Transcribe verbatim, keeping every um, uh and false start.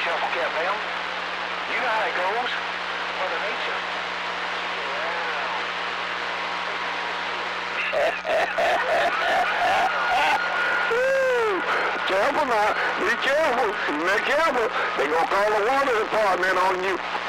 shuffle cap, ma'am. You know how it goes. Mother Nature. Careful now. Be careful. Be careful. They gonna call the water department on you.